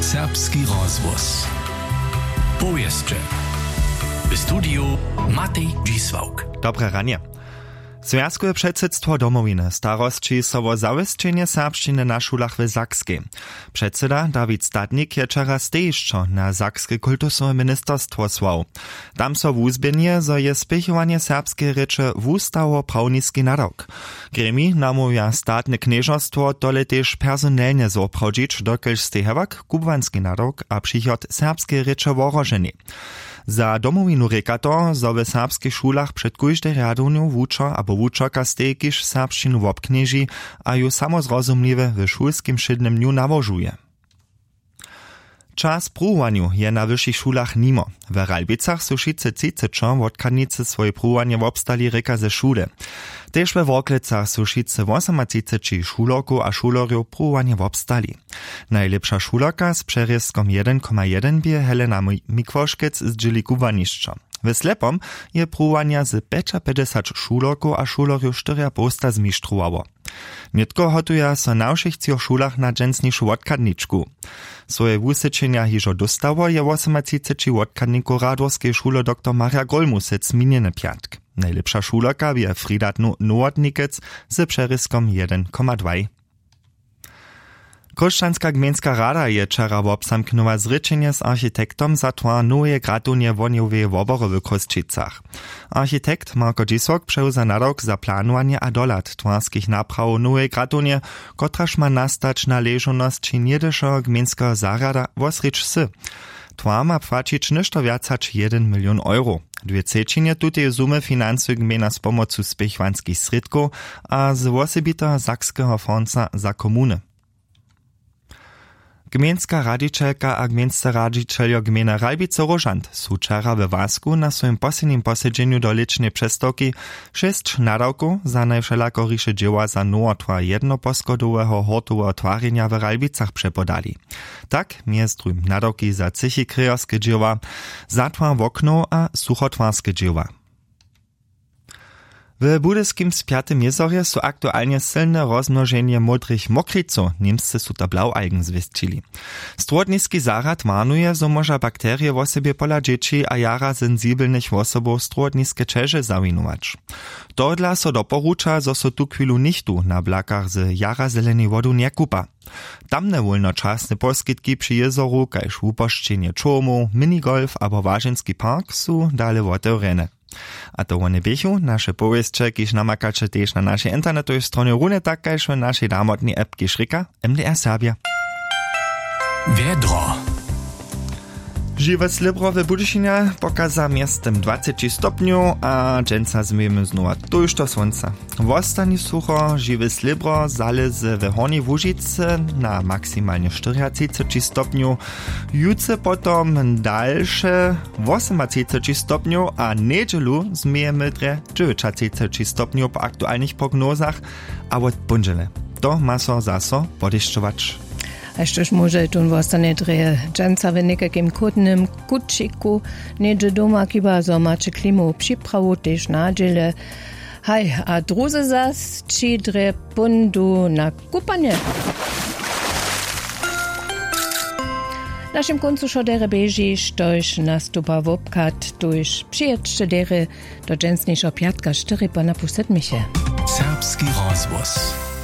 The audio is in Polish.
Serbski rozhłos. Powieszcze. W studiu Matej Dzisłauk. Dobre ranie. Związkowe předsydstwo domowiny starostči so wo zawěsćenje serbšćiny na šulach w Sakskej. Předsyda David Stadnik je wczoraj stejišćo na Sakske kultusne ministerstwo słał. Tam so wuzběnje, zo je spěchovanje serbskiej reče wustało prawniski nadok. Gremi namówia statne knieżostwo dole też personelnie zopradzić, dokelž stehewak kubwanski nadok a přichod serbskiej reče woroženi. Za domowinu reka to, zo w serbskich szulach przed kóždej radowniu wučo abo wučoka stejkiš serbšćinu wobknieži a ju samozrozumliwe w szulskim šydnym dniu nawožuje. Czas pruwanju je na wyższych szulach nimo. W Ralbicach su šice cicečo wodkadnicy swoje pruwanje wobstali reka ze šule. Tež we Worklecach su šice 38 šuloku a šulorju pruwanje wobstali. Najlepsza šuloka z přerjeskom 1,1 bie Helena Mikwoszkec z dźili kubanišćo. W Slepom je pruwanja z 55 šuloku a šulorju 4 posta zmištruwało. Nitko hotuja so na všich cioch šulach na dżensnišu wodkadničku. Swoje wusečenja hižo dostało je 38 wodkadniku Radworskiej šule dr. Maria Golmusec minjene piatk. Najlepsza šuloka je Frida Nowotnikec z přeryskom 1,2. Košćanska gmejnska rada je wczoraj wobsamknęła zrečenje z architektom za tvar nowe gradunje woniowe wobory w Kosćicach. Architekt Marko Dzisłauk przewza nadok za planowanie a dolat twarskich napraw nowe gradunje, kotraż ma nastać na leżonost niedyšo gmejnskiego zarada wosricz. Tvar ma płacić ništo wiacač 1 milion euro. 2/3 tutej sumy finansuje gmejna z pomocu spěchwanskich sredków a z wosebitego Sakskiego fonda za komuny. Gmejnska radźičelka a gmejnscy radźičeljo gmejna Ralbice-Rožant su wczoraj we Wasku na swoim poslednim posedźenju do lečnej přestawki 6 nadawków za najwšelako riše dzieła za nowotwar jednoposchodowego hortowego twarjenja w Ralbicach przepodali. Tak między nadawki za cychi krejorskie dzieła, zatwar wokno a suchotwarskie dzieła. W budyskim Spiatym jezorje su aktualnie silne rozmnożenie modrych mokriców, Niemscy su to blaualgen zwieścili. Strodniski zarad marnuje, zo może bakterie w osobie pola dzieci a jara sensibelnych osobów strodniskie czeże zawinować. To dla so doporucza, zo so tu chwilu nichtu na blakach z jara zelenej wodu nie kupa. Tamne wolnoczasne poskitki przy jezoru, kajż uposzczenie czomu, minigolf abo Łażynski park su dale woteurene. A to one biechu, nasze powieszcze, kiż namakacze też na naszej internetowej stronie rune tak, kajż w naszej damotnej appki Šrika MDR Serbia. Wiedro. Žiwe slibro w Budyšinie pokaza miestem 20 stopniów, a dżęca zmiemy znowu tuż do słońca. W ostani sucho žiwe slibro zalezy w Hornej Łužicy na maksymalnie 40 stopniów, jutrze potom dalsze 38 stopniów, a niedzielu zmiemy 39 stopniów po aktualnych prognozach, a od bunžele. To ma so zaso podešťovač. A štož može tun vostane dreje dżęca w nekakim kutnym kutčiku, niedzie doma kiba zo mače klimu připravu tež nadžele. Haj, a druze zas či dre pundu na kupanie. Naszym końcu szodere beži, štož nastupa wobkat, tuž přijedšte dere do dżęsniejszo piatka 4 po napu 7. Serbski rozhłos.